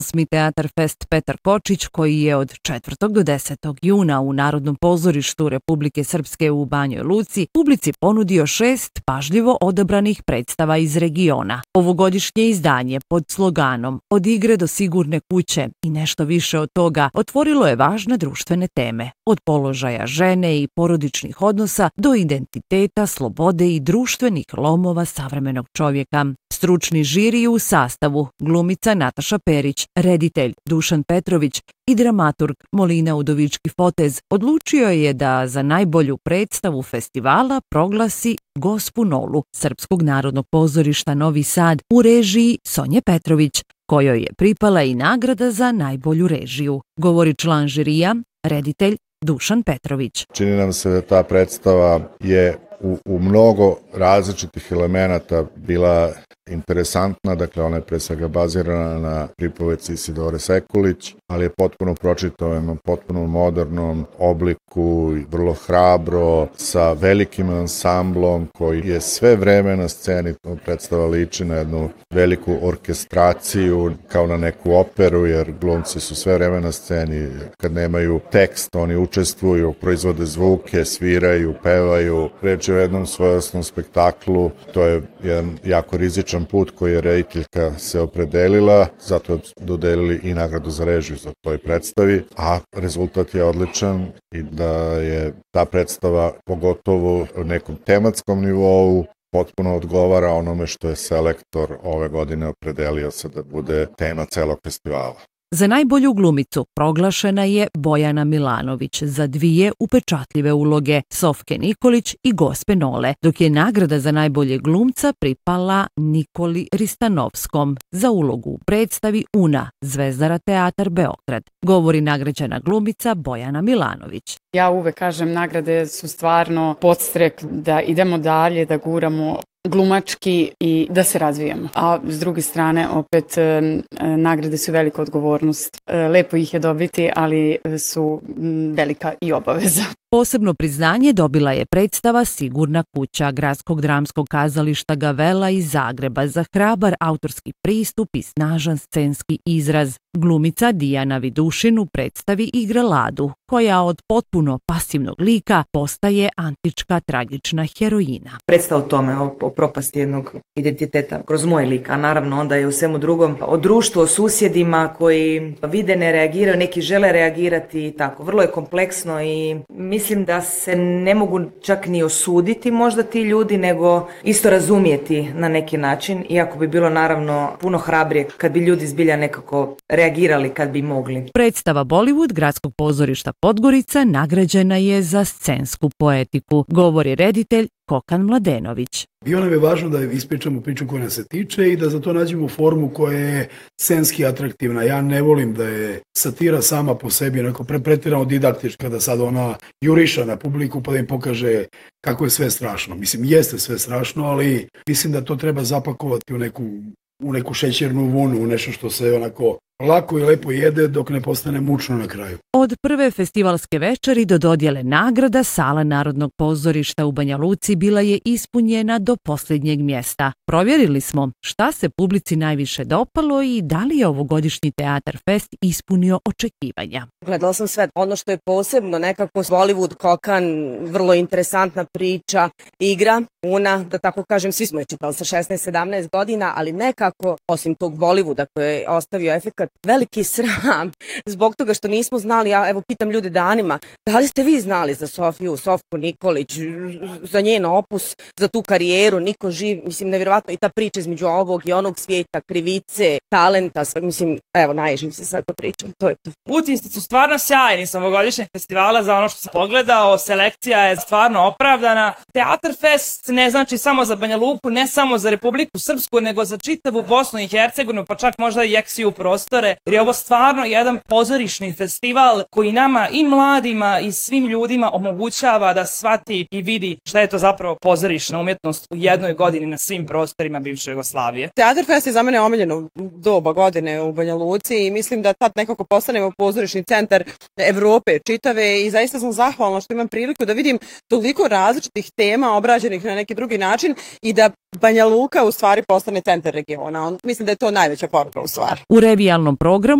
8. Teatar Fest Petar Kočić, koji je od 4. do 10. juna u Narodnom pozorištu Republike Srpske u Banjoj Luci publici ponudio 6 pažljivo odabranih predstava iz regiona. Ovogodišnje izdanje pod sloganom Od igre do sigurne kuće i nešto više od toga otvorilo je važne društvene teme, od položaja žene i porodičnih odnosa do identiteta, slobode i društvenih lomova savremenog čovjeka. Stručni žiri u sastavu glumica Nataša Perić, reditelj Dušan Petrović i dramaturg Molina Udovički-Fotez odlučio je da za najbolju predstavu festivala proglasi Gospu Nolu Srpskog narodnog pozorišta Novi Sad u režiji Sonje Petrović, kojoj je pripala i nagrada za najbolju režiju, govori član žirija, reditelj Dušan Petrović. Čini nam se da ta predstava je u mnogo različitih elemenata bila interesantna, dakle ona je pre svega bazirana na pripovedci Isidore Sekulić, ali je potpuno pročitovano, potpuno modernom obliku, vrlo hrabro, sa velikim ansamblom koji je sve vreme na sceni. Predstava liči na jednu veliku orkestraciju, kao na neku operu, jer glumci su sve vreme na sceni. Kad nemaju tekst, oni učestvuju, proizvode zvuke, sviraju, pevaju. Reč je o jednom svojevrsnom spektaklu. To je jedan jako rizičan put koji je rediteljka se opredelila, zato dodelili i nagradu za režiju za toj predstavi, a rezultat je odličan i da je ta predstava pogotovo u nekom tematskom nivou potpuno odgovara onome što je selektor ove godine opredelio se da bude tema celog festivala. Za najbolju glumicu proglašena je Bojana Milanović za 2 upečatljive uloge Sofke Nikolić i Gospe Nole, dok je nagrada za najbolje glumca pripala Nikoli Ristanovskom za ulogu u predstavi Una, Zvezdara Teatar Beograd, govori nagrađena glumica Bojana Milanović. Ja uvek kažem, nagrade su stvarno podstrek da idemo dalje, da guramo glumački i da se razvijamo. A s druge strane, opet, nagrade su velika odgovornost. Lepo ih je dobiti, ali su velika i obaveza. Posebno priznanje dobila je predstava Sigurna kuća Gradskog dramskog kazališta Gavela iz Zagreba za hrabar autorski pristup i snažan scenski izraz. Glumica Dijana Vidušin u predstavi igra Ladu, koja od potpuno pasivnog lika postaje antička tragična heroina. Predstava o tome, o propasti jednog identiteta kroz moj lik, a naravno onda je u svemu drugom o društvu, o susjedima koji vide, ne reagiraju, neki žele reagirati i tako. Vrlo je kompleksno i mislim da se ne mogu čak ni osuditi možda ti ljudi, nego isto razumijeti na neki način, iako bi bilo naravno puno hrabrije kad bi ljudi zbilja nekako reagirali kad bi mogli. Predstava Bollywood Gradskog pozorišta Podgorica nagrađena je za scensku poetiku, govori reditelj Kokan Mladenović. Bio nam je važno da ispričamo priču koja nas se tiče i da za to nađemo formu koja je scenski atraktivna. Ja ne volim da je satira sama po sebi onako pretirano didaktička, da sad ona juriša na publiku pa da im pokaže kako je sve strašno. Mislim, jeste sve strašno, ali mislim da to treba zapakovati u neku šećernu vunu, u nešto što se onako lako i lepo jede dok ne postane mučno na kraju. Od prve festivalske večeri do dodjele nagrada sala Narodnog pozorišta u Banja Luci bila je ispunjena do posljednjeg mjesta. Provjerili smo šta se publici najviše dopalo i da li je ovogodišnji Teatar Fest ispunio očekivanja. Gledala sam sve. Ono što je posebno nekako Bollywood, Kokan, vrlo interesantna priča, igra, Una, da tako kažem, svi smo je čitali sa 16-17 godina, ali nekako, osim tog Bollywooda koji je ostavio efekat, veliki sram zbog toga što nismo znali. Ja evo pitam ljude danima, da li ste vi znali za Sofku Nikolić, za njen opus, za tu karijeru, niko živ, mislim, nevjerovatno, i ta priča između ovog i onog svijeta, krivice, talenta, mislim, evo, najžim se sad to pričam, to je to. Utisci su stvarno sjajni sa ovogodišnjeg festivala, za ono što sam pogledao, selekcija je stvarno opravdana. Teatar Fest ne znači samo za Banja Luku, ne samo za Republiku Srpsku, nego za čitavu Bosnu i Hercegovinu, pa čak možda i eksiju prostore, jer je ovo stvarno jedan pozorišni festival koji nama i mladima i svim ljudima omogućava da shvati i vidi šta je to zapravo pozorišna umjetnost u jednoj godini na svim prostorima bivše Jugoslavije. Teatar Fest je za mene omiljeno doba godine u Banja Luci i mislim da tad nekako postanemo pozorišni centar Evrope čitave i zaista sam zahvalna što imam priliku da vidim toliko različitih tema obrađenih na neki drugi način i da Banja Luka u stvari postane centar regiona. Mislim da je to najveća poruka u stvari. U revijalnom specijalnom programu